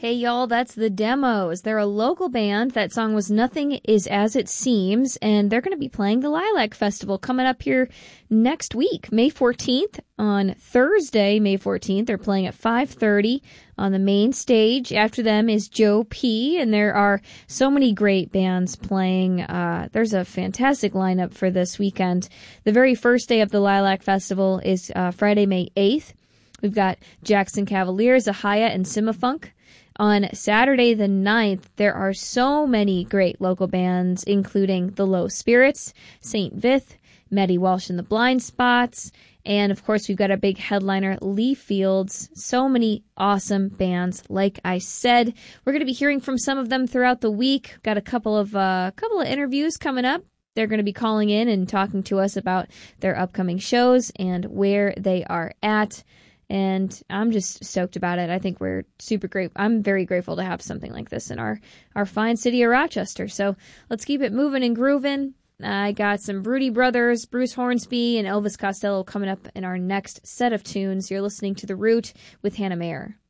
Hey, y'all, that's The Demos. They're a local band. That song was Nothing Is As It Seems, and they're going to be playing the Lilac Festival coming up here next week, May 14th. On Thursday, May 14th, they're playing at 5:30 on the main stage. After them is Joe P., and there are so many great bands playing. There's a fantastic lineup for this weekend. The very first day of the Lilac Festival is Friday, May 8th. We've got Jackson Cavaliers, Ahia, and Simafunk. On Saturday the 9th, there are so many great local bands, including The Low Spirits, St. Vith, Maddie Walsh and the Blind Spots, and of course we've got our big headliner, Lee Fields. So many awesome bands, like I said. We're going to be hearing from some of them throughout the week. Got a couple of interviews coming up. They're going to be calling in and talking to us about their upcoming shows and where they are at. And I'm just stoked about it. I think we're super great. I'm very grateful to have something like this in our fine city of Rochester. So let's keep it moving and grooving. I got some Broody Brothers, Bruce Hornsby, and Elvis Costello coming up in our next set of tunes. You're listening to The Root with Hannah Mayer.